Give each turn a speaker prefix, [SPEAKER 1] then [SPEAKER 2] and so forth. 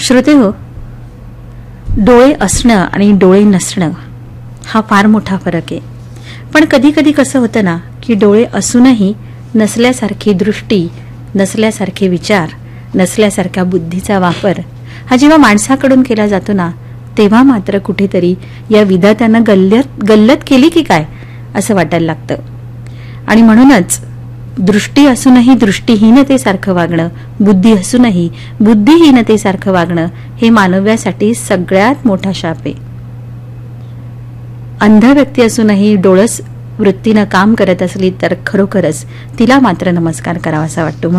[SPEAKER 1] श्रोते हो, डोळे असणं आणि डोळे नसणं हा फार मोठा फरक आहे. पण कधी कधी कसं होतं ना की डोळे असूनही नसल्यासारखी दृष्टी, नसल्यासारखे विचार, नसल्यासारख्या बुद्धीचा वापर हा जेव्हा माणसाकडून केला जातो ना, तेव्हा मात्र कुठेतरी या विधात्यानं गल्लत केली की काय असं वाटायला लागतं. आणि म्हणूनच दृष्टी असूनही दृष्टीहीनतेसारखं वागणं, बुद्धी असूनही बुद्धिहीनतेसारखं वागणं हे मानव्यासाठी सगळ्यात मोठा शाप आहे. अंध व्यक्ती असूनही डोळस वृत्तीनं काम करत असली तर खरोखरच तिला मात्र नमस्कार करावासा वाटतो.